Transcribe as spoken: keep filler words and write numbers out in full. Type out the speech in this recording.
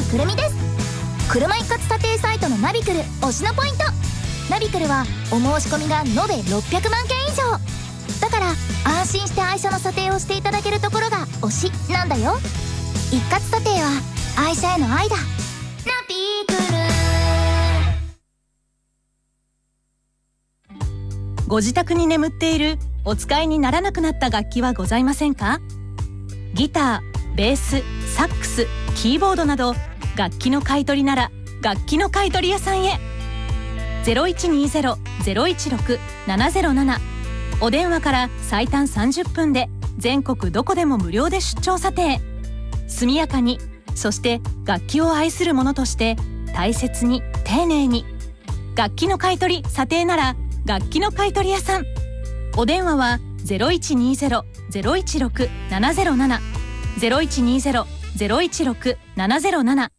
くるみです。車一括査定サイトのナビクル推しのポイント。ナビクルはお申し込みが延べろっぴゃくまんけん以上だから、安心して愛車の査定をしていただけるところが推しなんだよ。一括査定は愛車への愛だ。ナビクル。 ご自宅に眠っているお使いにならなくなった楽器はございませんか？ギター、ベース、サックス、キーボードなど楽器の買い取りなら楽器の買い取り屋さんへ。 ゼロいちにゼロ ゼロいちろく ななゼロなな お電話から最短さんじゅっぷんで全国どこでも無料で出張査定。速やかに、そして楽器を愛する者として大切に丁寧に。楽器の買い取り査定なら楽器の買い取り屋さん。お電話は ゼロいちにゼロ ゼロいちろく ななゼロなな ゼロいちにゼロ ゼロいちろく ななゼロなな